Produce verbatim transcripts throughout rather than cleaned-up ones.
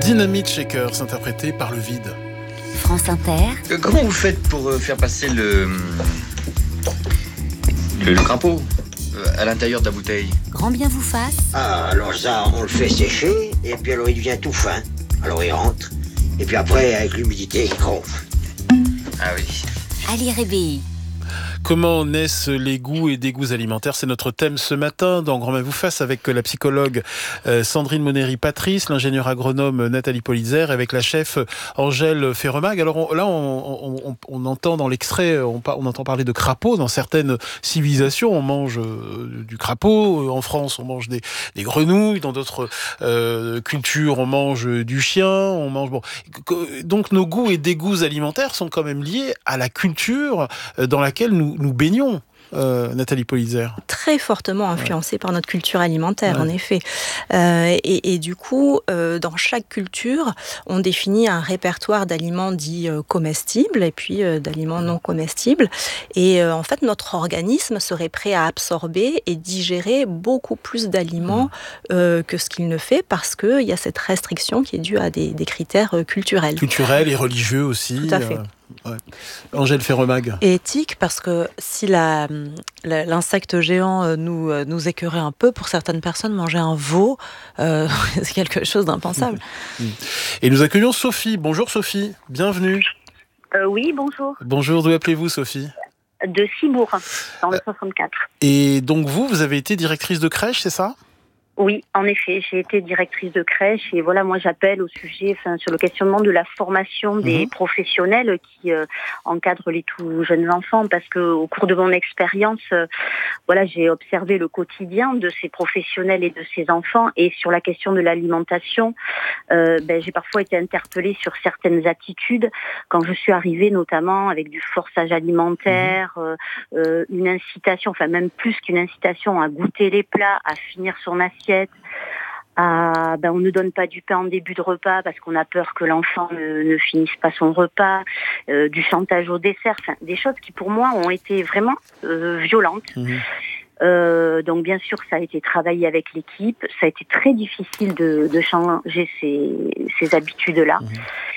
Dynamite Shakers, interprété par Le Vide. France Inter. Euh, comment vous faites pour euh, faire passer le, le, le crapaud euh, à l'intérieur de la bouteille? Grand bien vous fasse. Ah, alors ça, on le fait sécher, et puis alors il devient tout fin. Alors il rentre, et puis après, avec l'humidité, il gonfle. Ah oui. Ali Rébéi. Comment naissent les goûts et dégoûts alimentaires? C'est notre thème ce matin dans Grand Bien vous fasse avec la psychologue euh, Sandrine Monéry-Patrice, l'ingénieur agronome Nathalie Politzer, avec la chef Angèle Ferremag. Alors on, là, on, on, on entend dans l'extrait, on, on entend parler de crapaud. Dans certaines civilisations, on mange euh, du crapaud. En France, on mange des, des grenouilles. Dans d'autres euh, cultures, on mange du chien. On mange bon. Donc nos goûts et dégoûts alimentaires sont quand même liés à la culture dans laquelle nous nous baignons, euh, Nathalie Politzer. Très fortement influencé ouais. par notre culture alimentaire, ouais. en effet. Euh, et, et du coup, euh, dans chaque culture, on définit un répertoire d'aliments dits euh, comestibles et puis euh, d'aliments non comestibles. Et euh, en fait, notre organisme serait prêt à absorber et digérer beaucoup plus d'aliments euh, que ce qu'il ne fait parce qu'il y a cette restriction qui est due à des, des critères euh, culturels. Culturels et religieux aussi. Tout à fait. Euh... Ouais. Angèle Ferremag. Et éthique, parce que si la, la, l'insecte géant nous, nous écœurait un peu, pour certaines personnes, manger un veau, euh, c'est quelque chose d'impensable. Et nous accueillons Sophie. Bonjour Sophie, bienvenue. Euh, oui, bonjour. Bonjour, d'où appelez-vous Sophie? De Cibourg, dans le soixante-quatre. Et donc vous, vous avez été directrice de crèche, c'est ça? Oui, en effet, j'ai été directrice de crèche et voilà, moi j'appelle au sujet, enfin, sur le questionnement de la formation des mmh. professionnels qui euh, encadrent les tout jeunes enfants, parce que au cours de mon expérience, euh, voilà, j'ai observé le quotidien de ces professionnels et de ces enfants, et sur la question de l'alimentation, euh, ben, j'ai parfois été interpellée sur certaines attitudes quand je suis arrivée, notamment avec du forçage alimentaire, mmh. euh, euh, une incitation, enfin même plus qu'une incitation à goûter les plats, à finir son assiette. À, ben on ne donne pas du pain en début de repas parce qu'on a peur que l'enfant ne, ne finisse pas son repas, euh, du chantage au dessert, enfin, des choses qui pour moi ont été vraiment euh, violentes. Mmh. Euh, donc bien sûr ça a été travaillé avec l'équipe, ça a été très difficile de, de changer ces, ces habitudes-là. Mmh.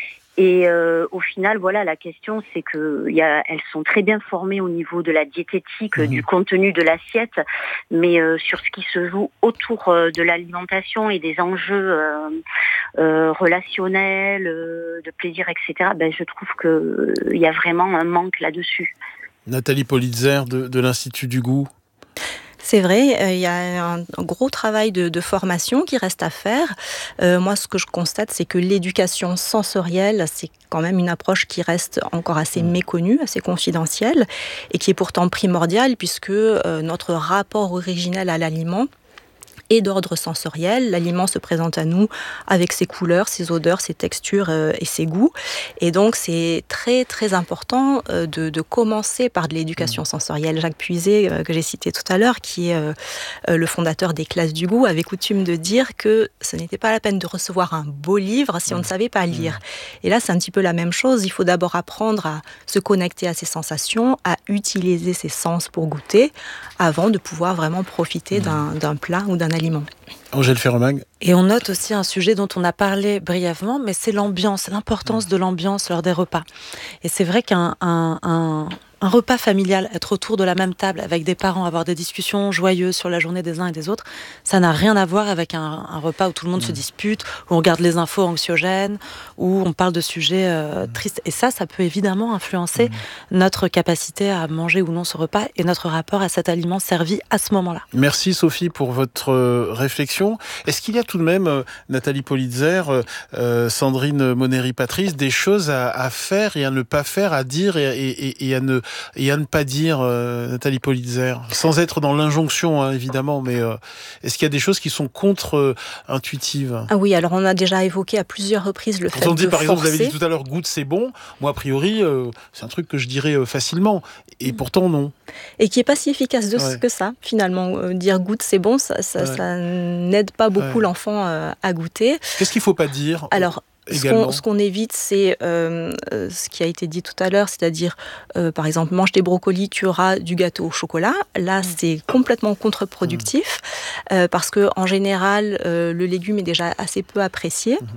Et euh, au final, voilà, la question, c'est que y a, elles sont très bien formées au niveau de la diététique, mmh. du contenu de l'assiette, mais euh, sur ce qui se joue autour euh, de l'alimentation et des enjeux euh, euh, relationnels, euh, de plaisir, et cetera. Ben, je trouve que euh, y a vraiment un manque là-dessus. Nathalie Politzer de, de l'Institut du goût. C'est vrai, il euh, y a un, un gros travail de, de formation qui reste à faire. Euh, moi, ce que je constate, c'est que l'éducation sensorielle, c'est quand même une approche qui reste encore assez méconnue, assez confidentielle, et qui est pourtant primordiale, puisque euh, notre rapport originel à l'aliment et d'ordre sensoriel. L'aliment se présente à nous avec ses couleurs, ses odeurs, ses textures euh, et ses goûts. Et donc, c'est très, très important euh, de, de commencer par de l'éducation sensorielle. Jacques Puiset, euh, que j'ai cité tout à l'heure, qui est euh, euh, le fondateur des classes du goût, avait coutume de dire que ce n'était pas la peine de recevoir un beau livre si on ne savait pas lire. Et là, c'est un petit peu la même chose. Il faut d'abord apprendre à se connecter à ses sensations, à utiliser ses sens pour goûter, avant de pouvoir vraiment profiter d'un, d'un plat ou d'un aliment. Angèle Ferremag. Et on note aussi un sujet dont on a parlé brièvement, mais c'est l'ambiance, l'importance de l'ambiance lors des repas. Et c'est vrai qu'un un, un, un repas familial, être autour de la même table avec des parents, avoir des discussions joyeuses sur la journée des uns et des autres, ça n'a rien à voir avec un, un repas où tout le monde mmh. se dispute, où on regarde les infos anxiogènes, où on parle de sujets euh, tristes. Et ça, ça peut évidemment influencer mmh. notre capacité à manger ou non ce repas et notre rapport à cet aliment servi à ce moment-là. Merci Sophie pour votre euh, réflexion. Est-ce qu'il y a tout de même, euh, Nathalie Politzer, euh, Sandrine Monéry-Patrice, des choses à, à faire et à ne pas faire, à dire et, et, et, à, ne, et à ne pas dire, euh, Nathalie Politzer, sans être dans l'injonction, hein, évidemment, mais euh, est-ce qu'il y a des choses qui sont contre-intuitives? Ah oui, alors on a déjà évoqué à plusieurs reprises le fait Quand on dit, de par exemple, forcer. Vous avez dit tout à l'heure, goûte, c'est bon. Moi, a priori, euh, c'est un truc que je dirais euh, facilement. Et pourtant, non. Et qui n'est pas si efficace de ouais. que ça, finalement. Euh, dire goûte, c'est bon, ça, ça, ouais. ça n'aide pas beaucoup ouais. l'enfant euh, à goûter. Qu'est-ce qu'il ne faut pas dire? Alors, Ce qu'on, ce qu'on évite, c'est euh, euh, ce qui a été dit tout à l'heure, c'est-à-dire, euh, par exemple, mange des brocolis, tu auras du gâteau au chocolat. Là, c'est complètement contre-productif, mmh. euh, parce qu'en général, euh, le légume est déjà assez peu apprécié. Mmh.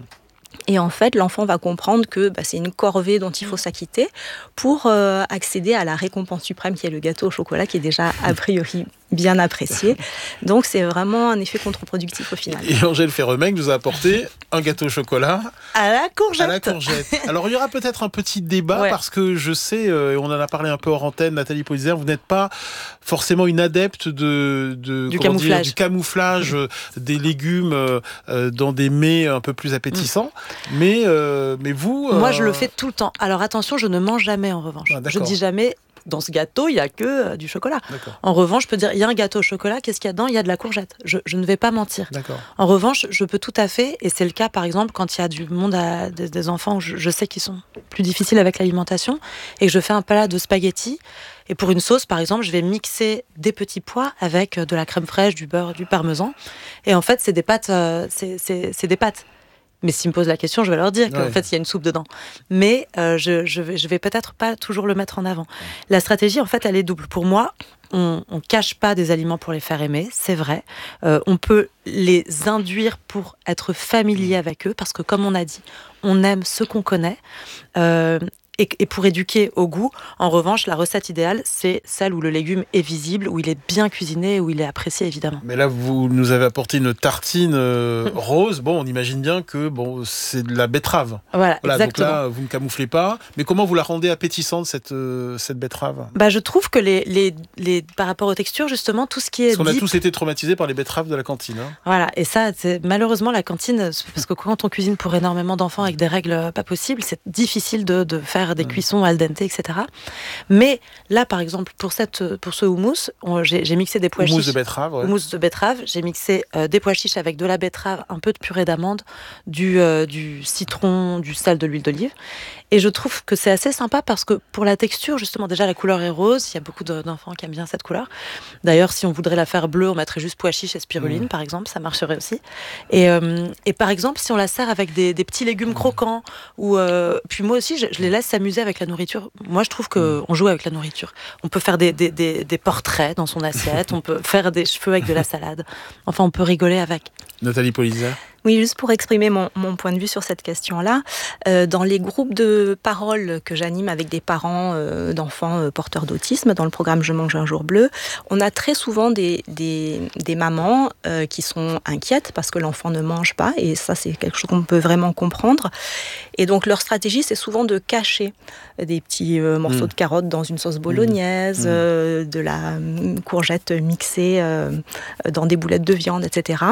Et en fait, l'enfant va comprendre que bah, c'est une corvée dont il faut s'acquitter pour euh, accéder à la récompense suprême qui est le gâteau au chocolat, qui est déjà a priori bien apprécié. Donc c'est vraiment un effet contre-productif au final. Et Angèle Ferremec nous a apporté un gâteau au chocolat à la courgette. À la courgette. Alors il y aura peut-être un petit débat ouais. parce que je sais, euh, on en a parlé un peu hors antenne, Nathalie Polizer, vous n'êtes pas forcément une adepte de, de du camouflage, dire, du camouflage euh, des légumes euh, dans des mets un peu plus appétissants. Mm. Mais, euh, mais vous... Moi euh... je le fais tout le temps. Alors attention, je ne mange jamais en revanche. Ah, je dis jamais... Dans ce gâteau, il n'y a que euh, du chocolat. D'accord. En revanche, je peux dire, il y a un gâteau au chocolat, qu'est-ce qu'il y a dedans ? Il y a de la courgette. Je, je ne vais pas mentir. D'accord. En revanche, je peux tout à fait, et c'est le cas par exemple quand il y a du monde, à, des, des enfants où je, je sais qu'ils sont plus difficiles avec l'alimentation, et que je fais un plat de spaghettis, et pour une sauce, par exemple, je vais mixer des petits pois avec de la crème fraîche, du beurre, du parmesan, et en fait, c'est des pâtes, euh, c'est, c'est, c'est des pâtes. Mais s'ils me posent la question, je vais leur dire qu'en ouais. fait, il y a une soupe dedans. Mais euh, je, je, vais, je vais peut-être pas toujours le mettre en avant. La stratégie, en fait, elle est double. Pour moi, on ne cache pas des aliments pour les faire aimer, c'est vrai. Euh, on peut les induire pour être familier avec eux, parce que comme on a dit, on aime ce qu'on connaît. Euh, Et, et pour éduquer au goût, en revanche, la recette idéale, c'est celle où le légume est visible, où il est bien cuisiné, où il est apprécié, évidemment. Mais là, vous nous avez apporté une tartine euh, rose. Bon, on imagine bien que bon, c'est de la betterave. Voilà, voilà exactement. Donc là, vous ne camouflez pas. Mais comment vous la rendez appétissante, cette, euh, cette betterave ? Bah, je trouve que les, les, les, par rapport aux textures, justement, tout ce qui est... Parce qu'on deep... a tous été traumatisés par les betteraves de la cantine. Hein. Voilà, et ça, c'est, malheureusement, la cantine, parce que quand on cuisine pour énormément d'enfants avec des règles pas possibles, c'est difficile de, de faire des cuissons al dente, et cetera. Mais là, par exemple, pour, cette, pour ce houmous, on, j'ai, j'ai mixé des pois chiches. Houmous de betterave, ouais. Houmous de betterave. J'ai mixé euh, des pois chiches avec de la betterave, un peu de purée d'amande, du, euh, du citron, du sel, de l'huile d'olive. Et je trouve que c'est assez sympa parce que pour la texture, justement, déjà la couleur est rose. Il y a beaucoup de, d'enfants qui aiment bien cette couleur. D'ailleurs, si on voudrait la faire bleue, on mettrait juste pois chiches et spiruline, mmh. par exemple. Ça marcherait aussi. Et, euh, et par exemple, si on la sert avec des, des petits légumes croquants, ou euh, puis moi aussi, je, je les laisse s'amuser avec la nourriture. Moi, je trouve qu'on joue avec la nourriture. On peut faire des, des, des, des portraits dans son assiette. On peut faire des cheveux avec de la salade. Enfin, on peut rigoler avec. Nathalie Polizer. Oui, juste pour exprimer mon, mon point de vue sur cette question-là, euh, dans les groupes de parole que j'anime avec des parents euh, d'enfants euh, porteurs d'autisme, dans le programme Je mange un jour bleu, on a très souvent des, des, des mamans euh, qui sont inquiètes parce que l'enfant ne mange pas, et ça c'est quelque chose qu'on peut vraiment comprendre. Et donc leur stratégie, c'est souvent de cacher des petits euh, morceaux mmh. de carottes dans une sauce bolognaise, mmh. euh, de la courgette mixée euh, dans des boulettes de viande, et cetera.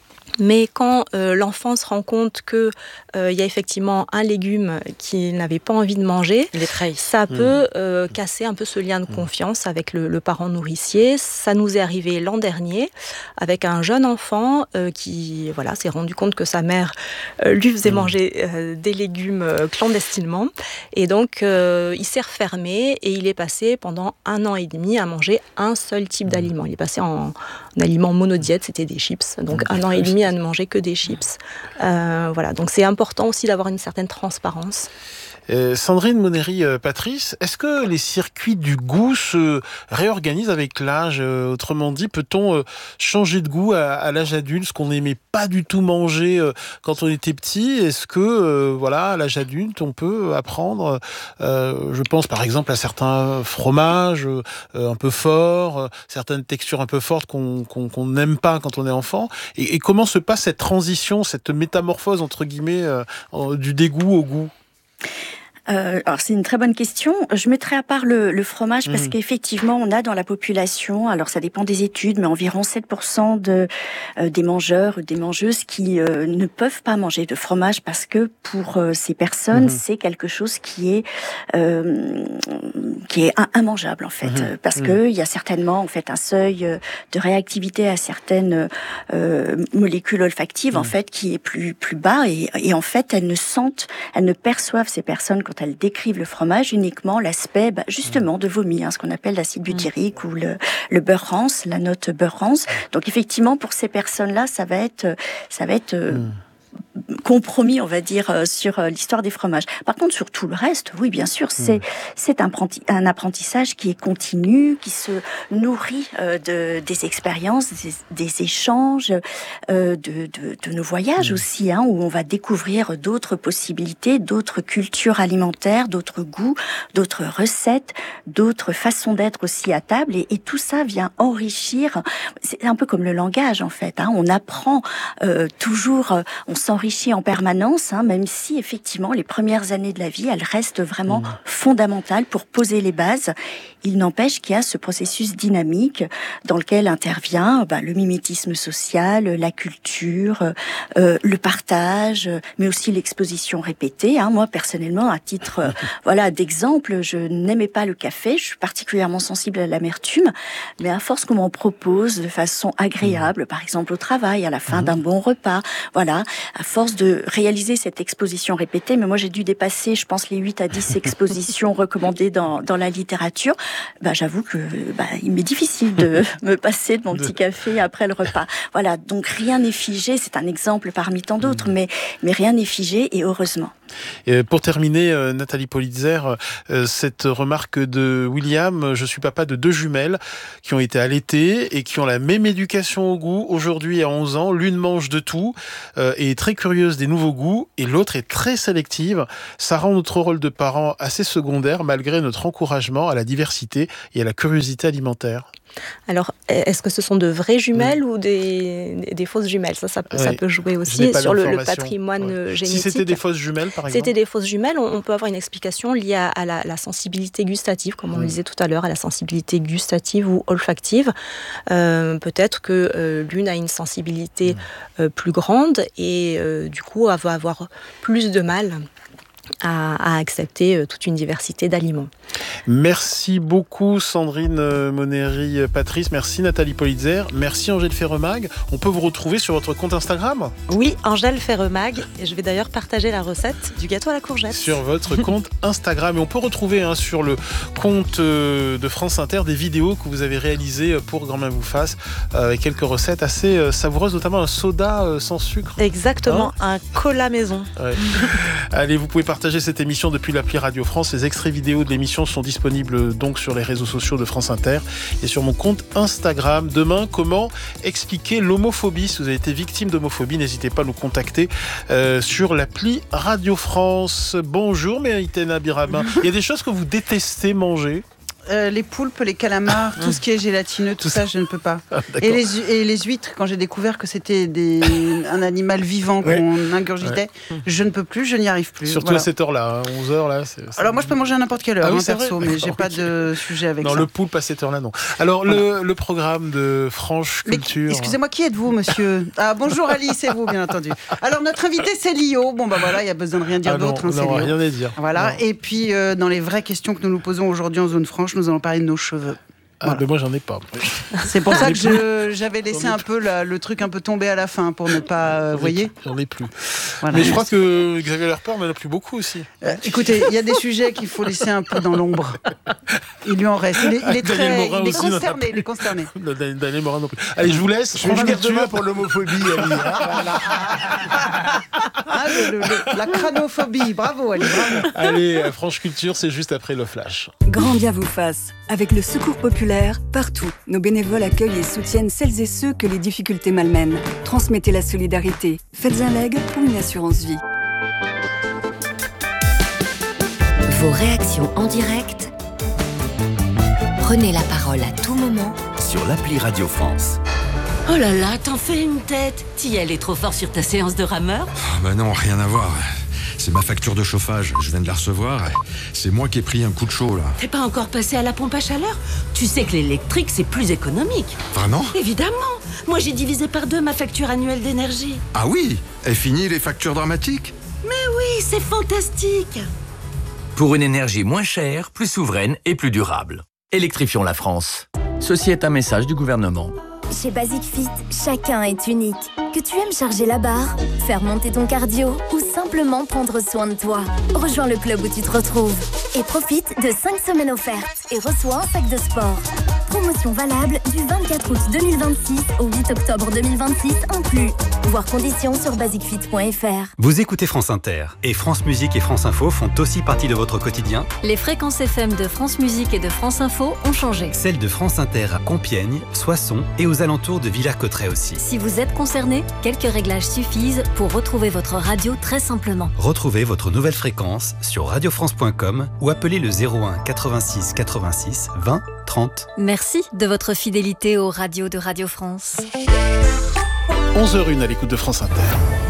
Mais quand euh, l'enfant se rend compte qu'il euh, y a effectivement un légume qu'il n'avait pas envie de manger, ça peut euh, mmh. casser un peu ce lien de confiance avec le, le parent nourricier. Ça nous est arrivé l'an dernier avec un jeune enfant euh, qui voilà, s'est rendu compte que sa mère euh, lui faisait mmh. manger euh, des légumes euh, clandestinement. Et donc, euh, il s'est refermé et il est passé pendant un an et demi à manger un seul type d'aliment. Il est passé en, en aliment monodiète, c'était des chips. Donc, mmh. un an et demi à ne manger que des chips. Euh, voilà, donc c'est important aussi d'avoir une certaine transparence. Euh, Sandrine Monéry-Patrice, est-ce que les circuits du goût se réorganisent avec l'âge ? euh, Autrement dit, peut-on euh, changer de goût à, à l'âge adulte, ce qu'on n'aimait pas du tout manger euh, quand on était petit ? Est-ce que, euh, voilà, à l'âge adulte, on peut apprendre, euh, je pense par exemple à certains fromages euh, un peu forts, euh, certaines textures un peu fortes qu'on qu'on, qu'on n'aime pas quand on est enfant, et, et comment se passe cette transition, cette métamorphose entre guillemets euh, du dégoût au goût ? Euh, alors c'est une très bonne question. Je mettrai à part le, le fromage parce mmh. qu'effectivement on a dans la population, alors ça dépend des études, mais environ sept pour cent de, euh, des mangeurs, des mangeuses qui euh, ne peuvent pas manger de fromage parce que pour euh, ces personnes mmh. c'est quelque chose qui est euh, qui est immangeable en fait, mmh. parce mmh. que il y a certainement en fait un seuil de réactivité à certaines euh, molécules olfactives mmh. en fait qui est plus plus bas et, et en fait elles ne sentent, elles ne perçoivent ces personnes quand elles décrivent le fromage uniquement l'aspect bah, justement de vomi, hein, ce qu'on appelle l'acide butyrique mmh. ou le, le beurre rance, la note beurre rance. Donc effectivement pour ces personnes-là, ça va être, ça va être euh, mmh. compromis, on va dire, euh, sur euh, l'histoire des fromages. Par contre, sur tout le reste, oui, bien sûr, c'est, mmh. c'est un, un apprentissage qui est continu, qui se nourrit euh, de, des expériences, des, des échanges, euh, de, de, de nos voyages mmh. aussi, hein, où on va découvrir d'autres possibilités, d'autres cultures alimentaires, d'autres goûts, d'autres recettes, d'autres façons d'être aussi à table, et, et tout ça vient enrichir. C'est un peu comme le langage, en fait, hein, on apprend euh, toujours, euh, on s'enrichit en permanence, hein, même si effectivement les premières années de la vie, elles restent vraiment mmh. fondamentales pour poser les bases. Il n'empêche qu'il y a ce processus dynamique dans lequel intervient bah, le mimétisme social, la culture, euh, le partage, mais aussi l'exposition répétée. Hein. Moi, personnellement, à titre euh, voilà d'exemple, je n'aimais pas le café, je suis particulièrement sensible à l'amertume, mais à force qu'on m'en propose de façon agréable, par exemple au travail, à la fin mmh. d'un bon repas, voilà, à force de réaliser cette exposition répétée, mais moi j'ai dû dépasser, je pense, les huit à dix expositions recommandées dans, dans la littérature. Bah, j'avoue que bah, il m'est difficile de me passer de mon petit café après le repas. Voilà, donc rien n'est figé, c'est un exemple parmi tant d'autres, mais, mais rien n'est figé, et heureusement. Et pour terminer, euh, Nathalie Politzer, euh, cette remarque de William, je suis papa de deux jumelles qui ont été allaitées et qui ont la même éducation au goût. Aujourd'hui, à onze ans, l'une mange de tout euh, et est très curieuse des nouveaux goûts, et l'autre est très sélective. Ça rend notre rôle de parent assez secondaire malgré notre encouragement à la diversité et à la curiosité alimentaire. Alors, est-ce que ce sont de vraies jumelles oui. ou des, des, des fausses jumelles ? Ça, ça peut, oui. ça peut jouer aussi sur le, le patrimoine ouais. génétique. Si c'était des fausses jumelles, par exemple ? Si c'était des fausses jumelles, on, on peut avoir une explication liée à, à la, la sensibilité gustative, comme on mmh. le disait tout à l'heure, à la sensibilité gustative ou olfactive. Euh, peut-être que euh, l'une a une sensibilité mmh. euh, plus grande et euh, du coup, elle va avoir plus de mal À, à accepter toute une diversité d'aliments. Merci beaucoup Sandrine Monéry-Patrice, merci Nathalie Politzer, merci Angèle Ferremag. On peut vous retrouver sur votre compte Instagram ? Oui, Angèle Ferremag, et je vais d'ailleurs partager la recette du gâteau à la courgette. Sur votre compte Instagram, et on peut retrouver hein, sur le compte de France Inter des vidéos que vous avez réalisées pour Grand Bien vous fasse, avec quelques recettes assez savoureuses, notamment un soda sans sucre. Exactement, hein un cola maison. Ouais. Allez, vous pouvez partager Partagez cette émission depuis l'appli Radio France. Les extraits vidéo de l'émission sont disponibles donc sur les réseaux sociaux de France Inter et sur mon compte Instagram. Demain, comment expliquer l'homophobie ? Si vous avez été victime d'homophobie, n'hésitez pas à nous contacter euh, sur l'appli Radio France. Bonjour Méritina Birabin. Il y a des choses que vous détestez manger ? Euh, les poulpes, les calamars, tout ce qui est gélatineux, tout, tout ça, ça, je ne peux pas. Ah, et, les, et les huîtres, quand j'ai découvert que c'était des, un animal vivant ouais. qu'on ingurgitait, ouais. je ne peux plus, je n'y arrive plus. Surtout voilà. à cette heure-là, hein, onze heures là. C'est, c'est... Alors moi, je peux manger à n'importe quelle heure, ah, oui, hein, perso, mais j'ai okay. pas de sujet avec non, ça. Non, le poulpe à cette heure-là, non. Alors voilà. le, le programme de Franche Culture. Mais, excusez-moi, qui êtes-vous, monsieur ? Ah bonjour Ali, c'est vous, bien entendu. Alors notre invité, c'est Lio. Bon bah voilà, il y a besoin de rien dire ah, d'autre. Non, hein, non rien à dire. Voilà. Non. Et puis euh, dans les vraies questions que nous nous posons aujourd'hui en zone franche, nous allons parler de nos cheveux. Ah, voilà. mais moi j'en ai pas. C'est pour ça que je, j'avais laissé un peu la, le truc un peu tomber à la fin pour ne pas, vous voyez. J'en ai plus. Voilà. Mais je crois que Xavier Lerport n'en a plus beaucoup aussi. Euh, écoutez, il y a des sujets qu'il faut laisser un peu dans l'ombre. Il lui en reste. Il est, il est très, il est consterné. Il est consterné. Daniel Morin non plus. Allez, je vous laisse. Je vais demain pour l'homophobie, Ali. Voilà. Ah, le, le, le, la cranophobie. Bravo, Ali. Bravo. Allez, Franche Culture, c'est juste après le flash. Grand Bien vous fasse. Avec le Secours populaire, partout, nos bénévoles accueillent et soutiennent celles et ceux que les difficultés malmènent. Transmettez la solidarité. Faites un leg pour une assurance vie. Vos réactions en direct. Prenez la parole à tout moment. Sur l'appli Radio France. Oh là là, t'en fais une tête. T'y allais trop fort sur ta séance de rameur ? Oh bah non, rien à voir. C'est ma facture de chauffage, je viens de la recevoir. C'est moi qui ai pris un coup de chaud, là. T'es pas encore passé à la pompe à chaleur ? Tu sais que l'électrique, c'est plus économique. Vraiment ? Évidemment. Moi, j'ai divisé par deux ma facture annuelle d'énergie. Ah oui ? Et fini les factures dramatiques ? Mais oui, c'est fantastique. Pour une énergie moins chère, plus souveraine et plus durable. Électrifions la France. Ceci est un message du gouvernement. Chez Basic Fit, chacun est unique. Que tu aimes charger la barre, faire monter ton cardio ou simplement prendre soin de toi. Rejoins le club où tu te retrouves et profite de cinq semaines offertes et reçois un sac de sport. Promotion valable du vingt-quatre août deux mille vingt-six au huit octobre deux mille vingt-six inclus. Voir conditions sur basic fit point f r. Vous écoutez France Inter et France Musique et France Info font aussi partie de votre quotidien. Les fréquences F M de France Musique et de France Info ont changé. Celles de France Inter à Compiègne, Soissons et aux alentours de Villers-Cotterêts aussi. Si vous êtes concerné, quelques réglages suffisent pour retrouver votre radio très simplement. Retrouvez votre nouvelle fréquence sur radio france point com ou appelez le zéro un quatre-vingt-six quatre-vingt-six vingt trente. Merci de votre fidélité aux radios de Radio France. onze heures une à l'écoute de France Inter.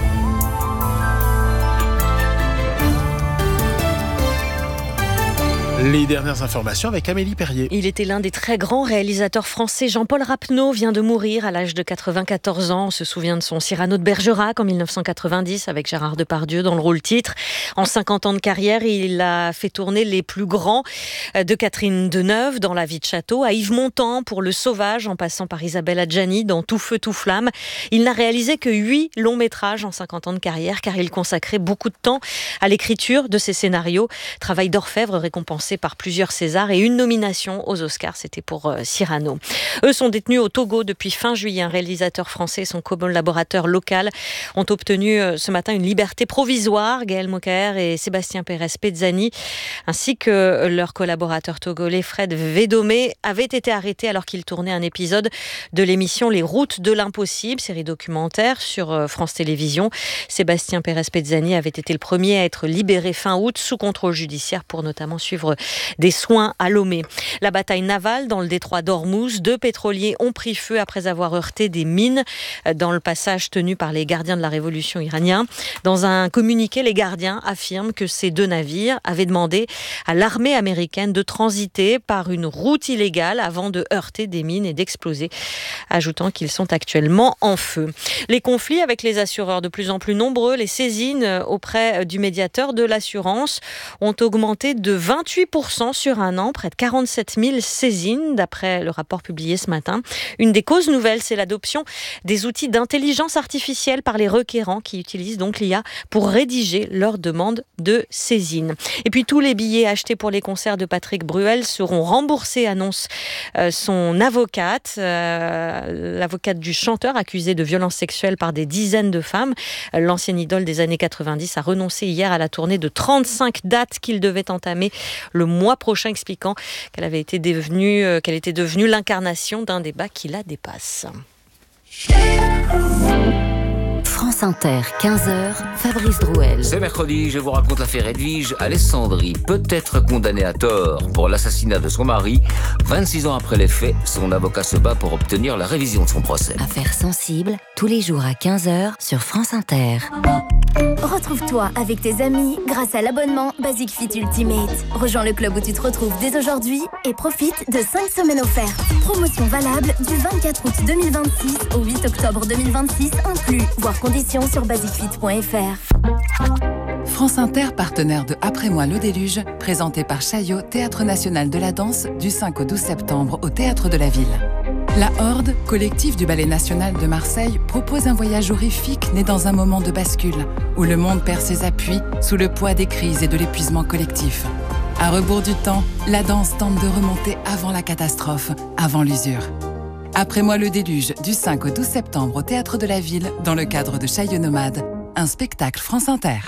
Les dernières informations avec Amélie Perrier. Il était l'un des très grands réalisateurs français. Jean-Paul Rapneau vient de mourir à l'âge de quatre-vingt-quatorze ans. On se souvient de son Cyrano de Bergerac en mille neuf cent quatre-vingt-dix avec Gérard Depardieu dans le rôle titre. En cinquante ans de carrière, il a fait tourner les plus grands, de Catherine Deneuve dans La vie de château à Yves Montand pour Le Sauvage, en passant par Isabelle Adjani dans Tout feu, tout flamme. Il n'a réalisé que huit longs métrages en cinquante ans de carrière car il consacrait beaucoup de temps à l'écriture de ses scénarios. Travail d'orfèvre récompensé par plusieurs Césars et une nomination aux Oscars, c'était pour euh, Cyrano. Eux sont détenus au Togo depuis fin juillet. Un réalisateur français et son collaborateur local ont obtenu euh, ce matin une liberté provisoire. Gaël Mokaer et Sébastien Pérez-Pezzani, ainsi que leur collaborateur togolais Fred Védomé, avaient été arrêtés alors qu'ils tournaient un épisode de l'émission Les Routes de l'Impossible, série documentaire sur euh, France Télévisions. Sébastien Pérez-Pezzani avait été le premier à être libéré fin août sous contrôle judiciaire pour notamment suivre des soins à Lomé. La bataille navale dans le détroit d'Ormuz, deux pétroliers ont pris feu après avoir heurté des mines dans le passage tenu par les gardiens de la révolution iranien. Dans un communiqué, les gardiens affirment que ces deux navires avaient demandé à l'armée américaine de transiter par une route illégale avant de heurter des mines et d'exploser, ajoutant qu'ils sont actuellement en feu. Les conflits avec les assureurs de plus en plus nombreux, les saisines auprès du médiateur de l'assurance ont augmenté de vingt-huit pour cent sur un an, près de quarante-sept mille saisines, d'après le rapport publié ce matin. Une des causes nouvelles, c'est l'adoption des outils d'intelligence artificielle par les requérants qui utilisent donc l'I A pour rédiger leurs demandes de saisine. Et puis tous les billets achetés pour les concerts de Patrick Bruel seront remboursés, annonce euh, son avocate, euh, l'avocate du chanteur accusé de violences sexuelles par des dizaines de femmes. L'ancienne idole des années quatre-vingt-dix a renoncé hier à la tournée de trente-cinq dates qu'il devait entamer le mois prochain, expliquant qu'elle avait été devenue, euh, qu'elle était devenue l'incarnation d'un débat qui la dépasse. France Inter, quinze heures, Fabrice Drouel. Ce mercredi, je vous raconte l'affaire Edwige Alessandri, peut-être condamnée à tort pour l'assassinat de son mari. vingt-six ans après les faits, son avocat se bat pour obtenir la révision de son procès. Affaire sensible, tous les jours à quinze heures sur France Inter. Retrouve-toi avec tes amis grâce à l'abonnement Basic Fit Ultimate. Rejoins le club où tu te retrouves dès aujourd'hui et profite de cinq semaines offertes. Promotion valable du vingt-quatre août deux mille vingt-six au huit octobre deux mille vingt-six inclus. Voir conditions sur basic fit point f r. France Inter, partenaire de Après moi le déluge, présenté par Chaillot, Théâtre National de la Danse, du cinq au douze septembre au Théâtre de la Ville. La Horde, collectif du Ballet National de Marseille, propose un voyage horrifique né dans un moment de bascule, où le monde perd ses appuis sous le poids des crises et de l'épuisement collectif. À rebours du temps, la danse tente de remonter avant la catastrophe, avant l'usure. Après moi le déluge, du cinq au douze septembre au Théâtre de la Ville, dans le cadre de Chaillot Nomade, un spectacle France Inter.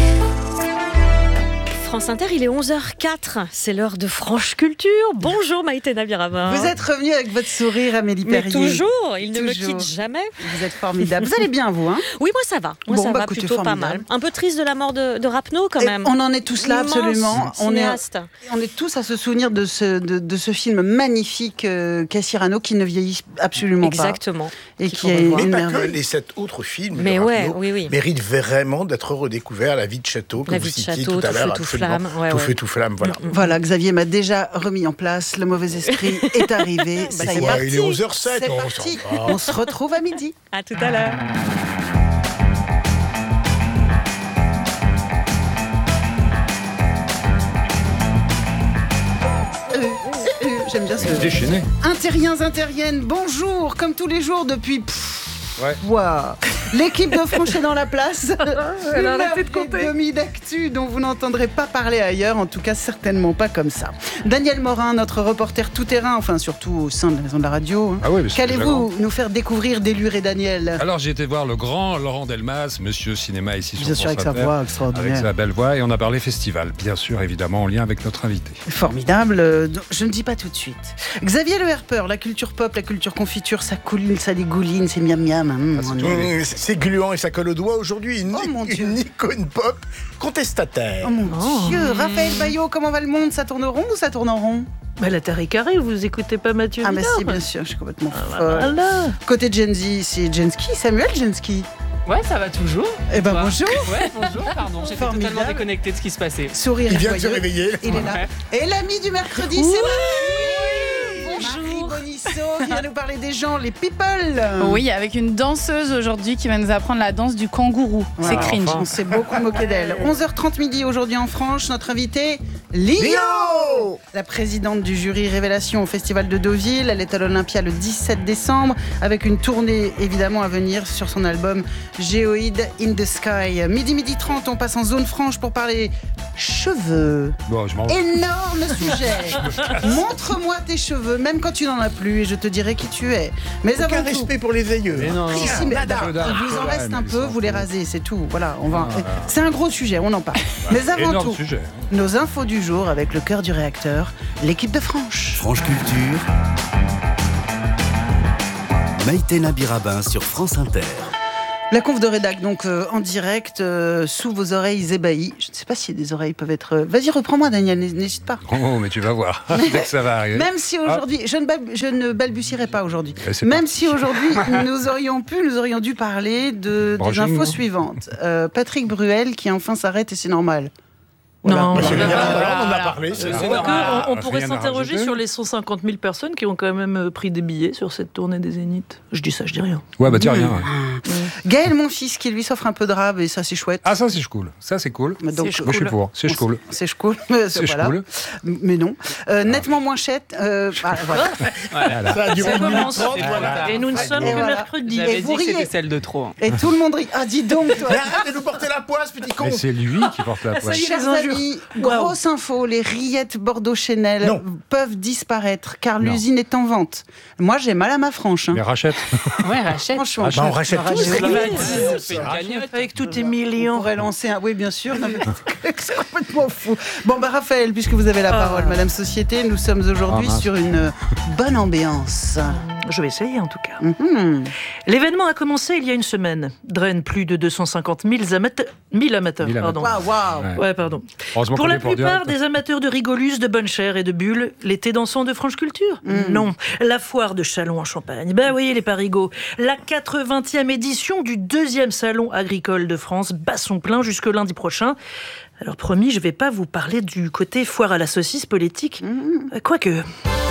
France Inter, il est onze heures quatre, c'est l'heure de Franche Culture. Bonjour Maïté Nabirama. Vous êtes revenue avec votre sourire, Amélie Perrier. Mais toujours, il ne toujours. me quitte jamais. Vous êtes formidable. Vous allez bien, vous, hein? Oui, moi ça va. Moi bon, ça bah, va écoutez, plutôt formidable. pas mal. Un peu triste de la mort de, de Rapneau quand même. Et on en est tous là, Immense absolument. On est, on est tous à se souvenir de ce, de, de ce film magnifique euh, qu'est Cyrano, qui ne vieillit absolument Exactement. pas. Exactement. Et qui est Mais une pas merveille. que les sept autres films Mais de ouais, Rapneau oui, oui. méritent vraiment d'être redécouverts. La vie de château, que La vous vie de citiez château, tout à Tout l'heure. feu, tout absolument. flamme. Ouais, tout ouais. feu, tout flamme, voilà. Voilà, Xavier m'a déjà remis en place. Le mauvais esprit est arrivé. Bah, Ça c'est y est. parti. Il est onze heures sept. C'est on parti. s'en va. On se retrouve à midi. À tout à l'heure. Euh, euh, J'aime bien ce Déchaîné. Intériens, intériennes, bonjour. Comme tous les jours depuis pff, Ouais. Wow. L'équipe de Franche est dans la place. Elle a Une arrêté heure de compter. et demie d'actu dont vous n'entendrez pas parler ailleurs, en tout cas certainement pas comme ça. Daniel Morin, notre reporter tout-terrain, enfin surtout au sein de la maison de la radio. Hein. Ah oui, mais c'est Qu'allez-vous nous faire découvrir d'Élure et Daniel? Alors j'ai été voir le grand Laurent Delmas, monsieur cinéma ici sur Bien sûr, avec sa Inter, voix extraordinaire. avec sa belle voix, et on a parlé festival, bien sûr, évidemment, en lien avec notre invité. Formidable, je ne dis pas tout de suite. Xavier Le Herpeur, la culture pop, la culture confiture, ça couline, ça dégouline, c'est miam miam. Hum, Ah, c'est, c'est, c'est gluant et ça colle au doigt aujourd'hui. Une, oh, mon Dieu. Une icône pop contestataire. Oh mon oh. Dieu, Raphaël Baillot, comment va le monde? Ça tourne rond ou ça tourne en rond? Bah, la Terre est carrée, vous écoutez pas Mathieu Ah, bah Vidard si, bien sûr, je suis complètement ah, folle. Voilà. Côté Gen Z, c'est Jenski, Samuel Jenski. Ouais, ça va toujours. Eh ben, bonjour. Ouais, bonjour, pardon, j'étais Formidable. totalement déconnecté de ce qui se passait. Sourire. Il vient de se réveiller. Il est là. Et l'ami du mercredi, oui. c'est Marie. Bonjour. Marie Bonisso vient nous parler des gens, les people. Oui, avec une danseuse aujourd'hui qui va nous apprendre la danse du kangourou. Voilà, c'est cringe. Enfin. On s'est beaucoup moqué d'elle. onze heures trente midi aujourd'hui en France, notre invitée, Lio, la présidente du jury Révélation au Festival de Deauville. Elle est à l'Olympia le dix-sept décembre avec une tournée évidemment à venir sur son album Geoid in the Sky. Midi, midi trente, on passe en zone franche pour parler cheveux. Bon, je m'en... Énorme sujet. Montre-moi tes cheveux, même quand tu n'en as plus, et je te dirai qui tu es. Mais aucun avant respect tout, pour les aïeux. Mais non, si, si, mais, il vous en reste un peu, vous les rasez, c'est tout. Voilà, on va. Ah, c'est un gros sujet, on en parle. Mais avant Énorme tout, sujet. nos infos du jour avec le cœur du réacteur, l'équipe de Franche. Franche Culture. Maïté Nabirabin sur France Inter. La conf de rédac, donc euh, en direct, euh, sous vos oreilles ébahies. Je ne sais pas si des oreilles peuvent être... Euh... Vas-y, reprends-moi, Daniel, n'hésite pas. Oh, mais tu vas voir, dès que ça va arriver. Même si aujourd'hui, ah. je, ne bal... je ne balbutierai pas aujourd'hui, c'est même parti. si aujourd'hui, nous aurions pu, nous aurions dû parler de, des infos suivantes. Euh, Patrick Bruel qui enfin s'arrête et c'est normal. Voilà. Non, bah, c'est voilà. bien, Voilà. on en a parlé. C'est C'est normal. on, on pourrait Rien à s'interroger rajouter. sur les cent cinquante mille personnes qui ont quand même pris des billets sur cette tournée des Zéniths. Je dis ça, je dis rien. Ouais, bah tiens, rien. Ouais. Mmh. Gaël, mon fils, qui lui s'offre un peu de rab et ça, c'est chouette. Ah, ça, c'est cool. Ça, c'est cool. Donc, c'est Moi, je suis pour. C'est cool. C'est cool. Mais, c'est voilà. cool. Mais non. Euh, nettement moins chète. Euh, bah, voilà. Voilà. Ça a duré une minute trente. Et, voilà. Et nous ne sommes Et que voilà. mercredi. J'avais Et dit vous que riez. c'était celle de trop. Hein. Et tout le monde rit. Ah, dis donc, toi. Mais arrête de nous porter la poisse, petit con. Mais c'est lui qui porte la poisse. Chers amis, grosse info, les rillettes Bordeaux-Chanel Non. peuvent disparaître car Non. l'usine est en vente. Moi, j'ai mal à ma franche. Hein. Mais rachète. Ouais, rachète. Franchement, Bah, on rachète on tous. rachète. On fait une cagnotte. Avec tous tes On millions. pourrait lancer un... Oui, bien sûr. Non, mais c'est complètement fou. Bon, bah, Raphaël, puisque vous avez la parole, Ah. Madame Société, nous sommes aujourd'hui Ah, mince. sur une bonne ambiance. Je vais essayer en tout cas. Mhm. L'événement a commencé il y a une semaine. Draine plus de deux cent cinquante mille amateurs. mille amateurs, mille pardon. Waouh, waouh. Ouais. Ouais, pardon. Heureusement Pour qu'on la est pour plupart direct. des amateurs de rigolus, de bonne chair et de bulles, l'été dansant de Franche Culture Mm. Non. La foire de Châlons en Champagne. Ben oui, les parigots. La quatre-vingtième édition du deuxième salon agricole de France bat son plein jusque lundi prochain. Alors promis, je vais pas vous parler du côté foire à la saucisse politique. Mm. Quoique...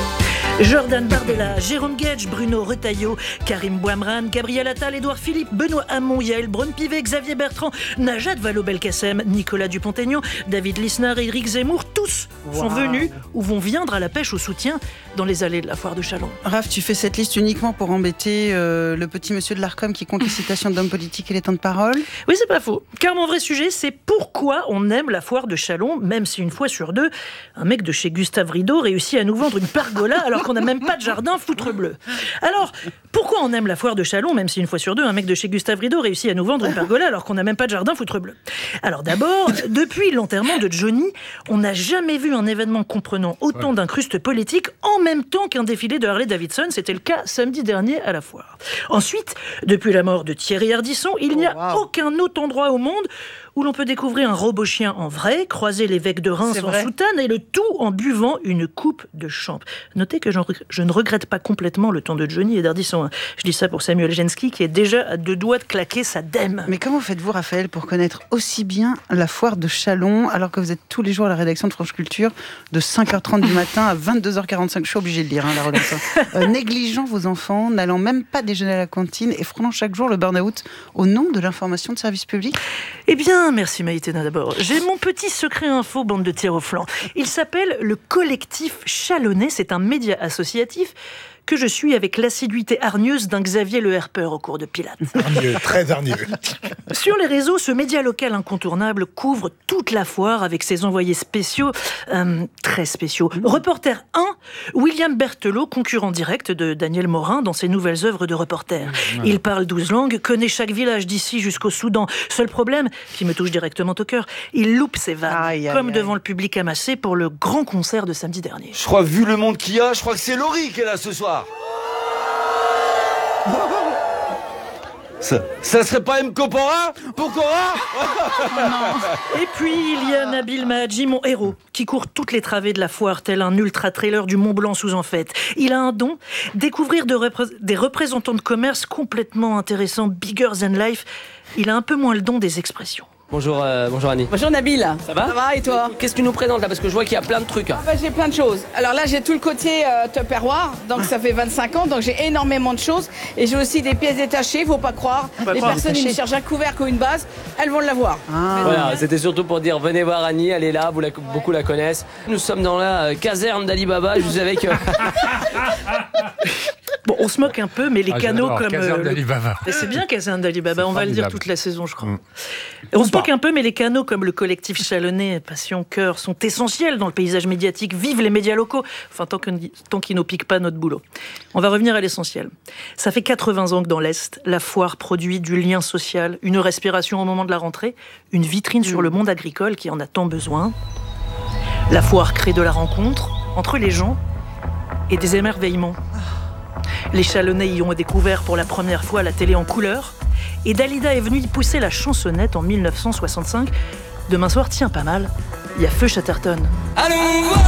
Jordan Bardella, Jérôme Guedj, Bruno Retailleau, Karim Bouamran, Gabriel Attal, Édouard Philippe, Benoît Hamon, Yael Braun-Pivet, Xavier Bertrand, Najat Vallaud-Belkacem, Nicolas Dupont-Aignan, David Lisnard et Éric Zemmour, tous Wow. sont venus ou vont viendre à la pêche au soutien dans les allées de la foire de Châlons. Raph, tu fais cette liste uniquement pour embêter euh, le petit monsieur de l'Arcom qui compte les citations d'hommes politiques et les temps de parole? Oui, c'est pas faux. Car mon vrai sujet, c'est pourquoi on aime la foire de Châlons, même si une fois sur deux, un mec de chez Gustave Rideau réussit à nous vendre une pergola alors qu'on n'a même pas de jardin foutre bleu. Alors, pourquoi on aime la foire de Châlons, même si une fois sur deux, un mec de chez Gustave Rideau réussit à nous vendre une pergola alors qu'on n'a même pas de jardin foutre bleu? Alors d'abord, depuis l'enterrement de Johnny, on n'a jamais vu un événement comprenant autant d'incrustes politiques en même temps qu'un défilé de Harley-Davidson. C'était le cas samedi dernier à la foire. Ensuite, depuis la mort de Thierry Ardisson, il n'y a Oh, wow. aucun autre endroit au monde où l'on peut découvrir un robot chien en vrai, croiser l'évêque de Reims C'est en vrai. soutane et le tout en buvant une coupe de champ. Notez que j'en reg- je ne regrette pas complètement le temps de Johnny et d'Ardisson. hein. Je dis ça pour Samuel Genski qui est déjà à deux doigts de claquer sa dème. Mais comment faites-vous, Raphaël, pour connaître aussi bien la foire de Châlons alors que vous êtes tous les jours à la rédaction de France Culture de cinq heures trente du matin à vingt-deux heures quarante-cinq? Je suis obligée de lire hein, la rédaction. Euh, négligeant vos enfants, n'allant même pas déjeuner à la cantine et frôlant chaque jour le burn-out au nom de l'information de service public? Eh bien, merci Maïtena d'abord. J'ai mon petit secret info, bande de tirs au flanc. Il s'appelle le Collectif Chalonnais. C'est un média associatif que je suis avec l'assiduité hargneuse d'un Xavier le Herpeur au cours de Pilate. Hargneux, très hargneux. Sur les réseaux, ce média local incontournable couvre toute la foire avec ses envoyés spéciaux, euh, très spéciaux. Reporter un, William Berthelot, concurrent direct de Daniel Morin dans ses nouvelles œuvres de reporter. Il parle douze langues, connaît chaque village d'ici jusqu'au Soudan. Seul problème, qui me touche directement au cœur, il loupe ses vannes, aïe, comme aïe, devant aïe. le public amassé pour le grand concert de samedi dernier. Je crois, vu le monde qu'il y a, je crois que c'est Laurie qui est là ce soir. Ça, ça serait pas M. Copora pour Cora? Et puis il y a Nabil Mahadji, mon héros, qui court toutes les travées de la foire tel un ultra-trailer du Mont Blanc sous en fête. Il a un don, découvrir de repré- des représentants de commerce complètement intéressants, bigger than life. Il a un peu moins le don des expressions. Bonjour, euh, bonjour Annie. Bonjour Nabil. Ça va? Ça va et toi? Qu'est-ce que tu nous présentes là? Parce que je vois qu'il y a plein de trucs. Ah bah, j'ai plein de choses. Alors là j'ai tout le côté euh, Tupperware, donc ça fait vingt-cinq ans, donc j'ai énormément de choses. Et j'ai aussi des pièces détachées, faut pas croire. Pas Les croire, personnes qui cherchent un couvercle ou une base, elles vont l'avoir. Ah. Voilà, c'était surtout pour dire venez voir Annie, elle est là, vous la, beaucoup la connaissent. Nous sommes dans la euh, caserne d'Alibaba, je suis avec... Euh... Bon, on se moque un peu, mais les ah, canaux comme... Caserne euh, d'Alibaba. Le... C'est bien Caserne d'Alibaba, on va le dire toute la saison, je crois. Mm. On se moque un peu, mais les canaux comme le collectif Chalonnais, Passion, Cœur, sont essentiels dans le paysage médiatique. Vive les médias locaux, enfin tant, que, tant qu'ils ne piquent pas notre boulot. On va revenir à l'essentiel. Ça fait quatre-vingts ans que dans l'Est, la foire produit du lien social, une respiration au moment de la rentrée, une vitrine sur le monde agricole qui en a tant besoin. La foire crée de la rencontre entre les gens et des émerveillements. Les Chalonnais y ont découvert pour la première fois la télé en couleur, et Dalida est venue y pousser la chansonnette en mille neuf cent soixante-cinq. Demain soir, tiens, pas mal, il y a Feu Chatterton. Allons voir